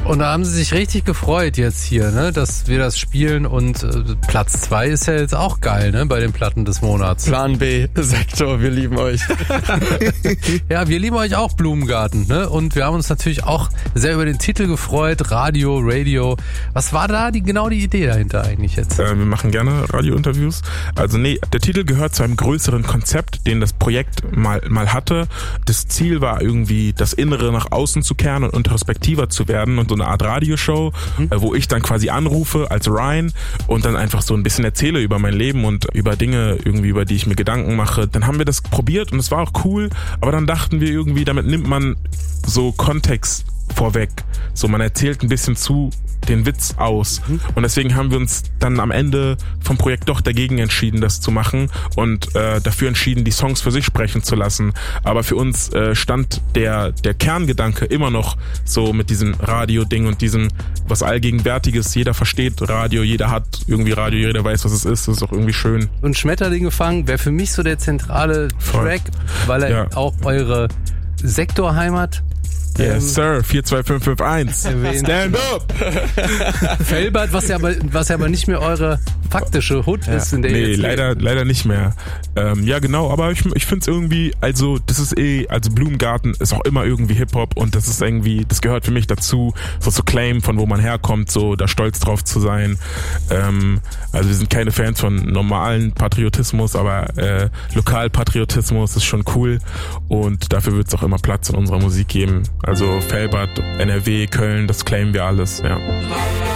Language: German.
Und da haben sie sich richtig gefreut jetzt hier, ne, dass wir das spielen und Platz 2 ist ja jetzt auch geil, ne, bei den Platten des Monats. Plan B, Sektor, wir lieben euch. Ja, wir lieben euch auch, Blumengarten, ne, und wir haben uns natürlich auch sehr über den Titel gefreut, Radio. Was war da genau die Idee dahinter eigentlich jetzt? Wir machen gerne Radiointerviews. Also nee, der Titel gehört zu einem größeren Konzept, den das Projekt mal hatte. Das Ziel war irgendwie, das Innere nach außen zu kehren und introspektiver zu werden und so eine Art Radioshow, wo ich dann quasi anrufe als Ryan und dann einfach so ein bisschen erzähle über mein Leben und über Dinge irgendwie, über die ich mir Gedanken mache. Dann haben wir das probiert und es war auch cool, aber dann dachten wir irgendwie, damit nimmt man so Kontext vorweg. So, man erzählt ein bisschen zu den Witz aus. Und deswegen haben wir uns dann am Ende vom Projekt doch dagegen entschieden, das zu machen und dafür entschieden, die Songs für sich sprechen zu lassen. Aber für uns stand der Kerngedanke immer noch so mit diesem Radio-Ding und diesem was Allgegenwärtiges. Jeder versteht Radio, jeder hat irgendwie Radio, jeder weiß, was es ist. Das ist auch irgendwie schön. Und Schmetterling gefangen wäre für mich so der zentrale Track, weil er auch eure Sektorheimat Yes, Sir, 42551. Stand up! Felbert, was ja aber nicht mehr eure faktische Hood ist, in der ihr jetzt leider nicht mehr. Ja, genau, aber ich finde es irgendwie, also das ist also Blumengarten ist auch immer irgendwie Hip-Hop und das ist irgendwie, das gehört für mich dazu, so zu claim, von wo man herkommt, so da stolz drauf zu sein. Also wir sind keine Fans von normalen Patriotismus, aber Lokalpatriotismus ist schon cool und dafür wird es auch immer Platz in unserer Musik geben. Also Felbert, NRW, Köln, das claimen wir alles, ja.